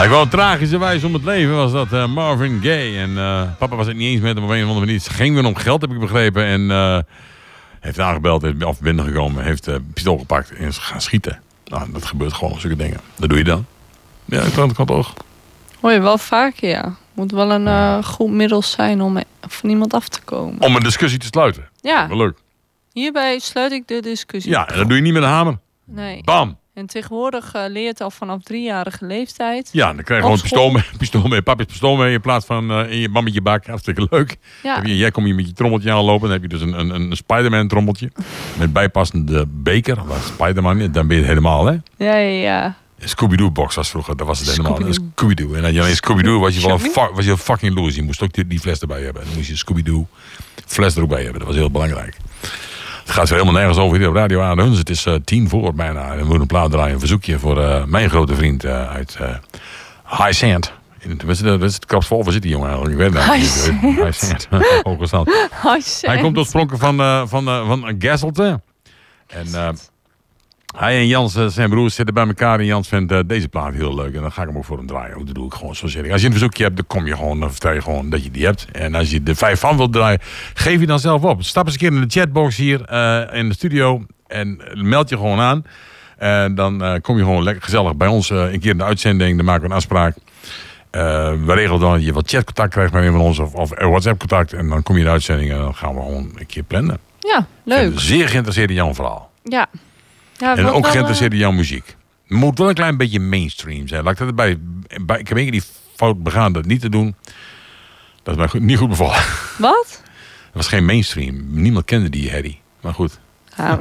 Hij kwam tragische wijze om het leven, was dat Marvin Gaye. En papa was het niet eens met hem op een of andere manier. Het ging weer om geld, heb ik begrepen. En heeft aangebeld, heeft binnengekomen, heeft pistool gepakt en is gaan schieten. Nou, dat gebeurt gewoon, zulke dingen. Dat doe je dan. Ja, dat kan toch. Hoor je wel vaker, ja. Moet wel een goed middel zijn om van iemand af te komen. Om een discussie te sluiten. Ja. Wel leuk. Hierbij sluit ik de discussie. Ja, en dat doe je niet met een hamer. Nee. Bam. En tegenwoordig leert al vanaf 3-jarige leeftijd. Ja, dan krijg je gewoon pistool mee. Papa's pistool mee in plaats van in je mammetje bak. Hartstikke leuk. Ja. Jij kom je met je trommeltje aanlopen. Dan heb je dus een Spider-Man trommeltje. Met bijpassende beker. Wat Spider-Man, dan ben je het helemaal, hè? Ja. Een Scooby-Doo box was vroeger. Dat was het helemaal. Scooby-Doo. En als je alleen Scooby-Doo was je wel fucking loose. Je moest ook die fles erbij hebben. Dan moest je Scooby-Doo fles er ook bij hebben. Dat was heel belangrijk. Het gaat zo helemaal nergens over hier op Radio Aardehuns. Het is 10 voor bijna. En we moeten een plaat draaien. Een verzoekje voor mijn grote vriend uit High Sand. Dat is het Krapsval. Waar zit die jongen eigenlijk? Ik weet het niet. High Sand. Hoge Zand. Hij komt oorspronkelijk van Gasselte. En hij en Jans, zijn broers, zitten bij elkaar. En Jans vindt deze plaat heel leuk. En dan ga ik hem ook voor hem draaien. Dat doe ik gewoon zo serieus. Als je een verzoekje hebt, dan kom je gewoon. Dan vertel je gewoon dat je die hebt. En als je de 5 van wilt draaien, geef je dan zelf op. Stap eens een keer in de chatbox hier in de studio. En meld je gewoon aan. En dan kom je gewoon lekker gezellig bij ons een keer in de uitzending. Dan maken we een afspraak. We regelen dan dat je wat chatcontact krijgt met een van ons. Of WhatsApp contact. En dan kom je in de uitzending. En dan gaan we gewoon een keer plannen. Ja, leuk. Ik ben zeer geïnteresseerd in jouw verhaal. Ja. En ook geïnteresseerd in jouw muziek. Het moet wel een klein beetje mainstream zijn. Laat ik dat erbij. Ik heb één keer die fout begaan dat niet te doen. Dat is mij niet goed bevallen. Wat? Het was geen mainstream. Niemand kende die Harry. Maar goed. Ja,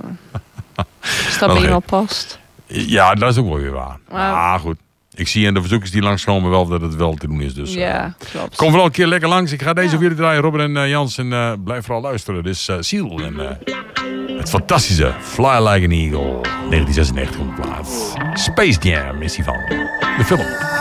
dat bij iemand past. Ja, dat is ook wel weer waar. Maar goed. Ik zie in de verzoekers die langskomen wel dat het wel te doen is. Dus, ja, klopt. Kom vooral een keer lekker langs. Ik ga deze weer draaien. Robin en Jans. En blijf vooral luisteren. Dit is Seal. En het fantastische Fly Like an Eagle. 1996 op de plaats. Space Jam is die van. De film.